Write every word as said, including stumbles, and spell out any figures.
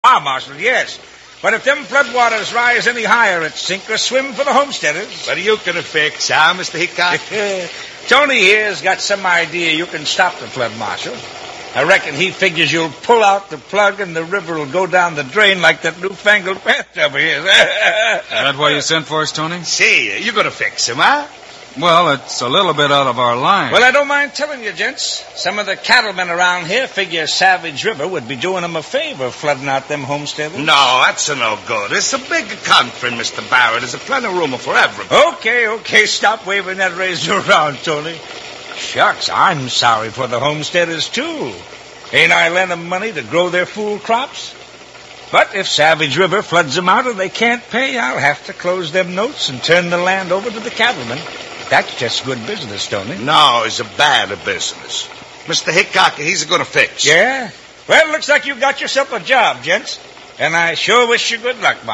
Ah, Marshal, yes. But if them floodwaters rise any higher, it's sink or swim for the homesteaders. What are you going to fix, huh, Mister Hickok? Tony here's got some idea you can stop the flood, Marshal. I reckon he figures you'll pull out the plug and the river will go down the drain like that newfangled bathtub of his. Is that why you sent for us, Tony? See, you going to fix him, huh? Well, it's a little bit out of our line. Well, I don't mind telling you, gents. Some of the cattlemen around here figure Savage River would be doing them a favor flooding out them homesteaders. No, that's a no good. It's a big country, Mister Barrett. There's a plenty of room for everybody. Okay, okay, stop waving that razor around, Tony. Shucks, I'm sorry for the homesteaders, too. Ain't I lent them money to grow their fool crops? But if Savage River floods them out and they can't pay, I'll have to close them notes and turn the land over to the cattlemen. That's just good business, Tony. No, it's a bad business. Mister Hickok, he's going to fix. Yeah? Well, looks like you got yourself a job, gents. And I sure wish you good luck, Mark.